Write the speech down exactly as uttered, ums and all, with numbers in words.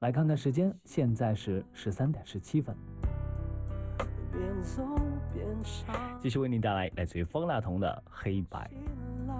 来看看时间，现在是十三点十七分。继续为您带来来自于方大同的《黑白》。